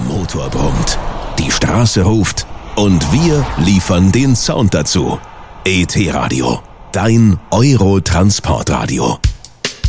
Motor brummt, die Straße ruft und wir liefern den Sound dazu. ET Radio, dein Euro-Transportradio.